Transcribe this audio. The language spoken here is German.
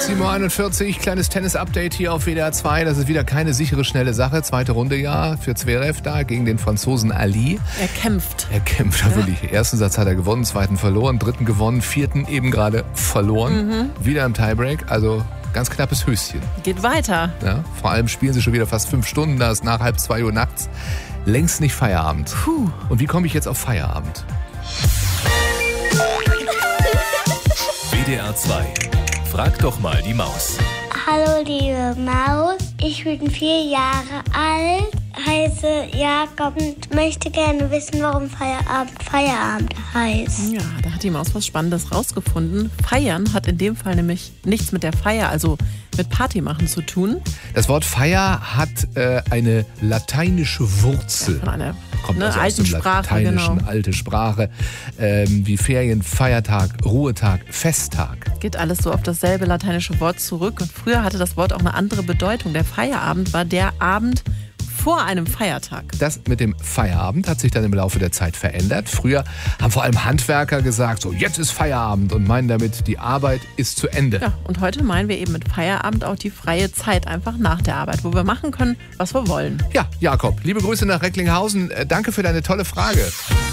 7:41 Uhr, kleines Tennis-Update hier auf WDR 2. Das ist wieder keine sichere, schnelle Sache. Zweite Runde ja für Zverev da gegen den Franzosen Ali. Er kämpft. Ja. Wirklich. Ersten Satz hat er gewonnen, zweiten verloren, dritten gewonnen, vierten eben gerade verloren. Wieder im Tiebreak, also ganz knappes Höschen. Geht weiter. Ja, vor allem spielen sie schon wieder fast 5 Stunden, da ist nach 1:30 Uhr nachts. Längst nicht Feierabend. Puh. Und wie komme ich jetzt auf Feierabend? WDR 2. Frag doch mal die Maus. Hallo liebe Maus, ich bin 4 Jahre alt, heiße Jakob und möchte gerne wissen, warum Feierabend heißt. Ja, da hat die Maus was Spannendes rausgefunden. Feiern hat in dem Fall nämlich nichts mit der Feier, also mit Party machen zu tun. Das Wort Feier hat eine lateinische Wurzel. Von einer Kommt also alten aus dem Sprache, Lateinischen, genau. alte Sprache, wie Ferien, Feiertag, Ruhetag, Festtag. Geht alles so auf dasselbe lateinische Wort zurück. Und früher hatte das Wort auch eine andere Bedeutung. Der Feierabend war der Abend vor einem Feiertag. Das mit dem Feierabend hat sich dann im Laufe der Zeit verändert. Früher haben vor allem Handwerker gesagt, so jetzt ist Feierabend und meinen damit, die Arbeit ist zu Ende. Ja, und heute meinen wir eben mit Feierabend auch die freie Zeit einfach nach der Arbeit, wo wir machen können, was wir wollen. Ja, Jakob, liebe Grüße nach Recklinghausen. Danke für deine tolle Frage.